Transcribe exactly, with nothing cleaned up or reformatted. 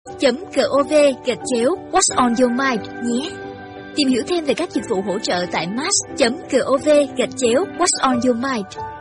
chấm gov gạch chéo What's on your mind nhé. Tìm hiểu thêm về các dịch vụ hỗ trợ tại mass chấm gov gạch chéo What's on your mind.